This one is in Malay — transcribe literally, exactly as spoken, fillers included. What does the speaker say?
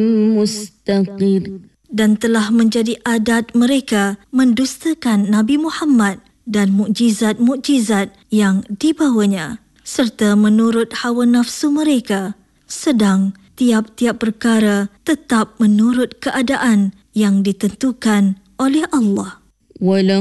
مستقر. Dan telah menjadi adat mereka mendustakan Nabi Muhammad dan mukjizat-mukjizat yang dibawanya, serta menurut hawa nafsu mereka, sedang tiap-tiap perkara tetap menurut keadaan yang ditentukan oleh Allah.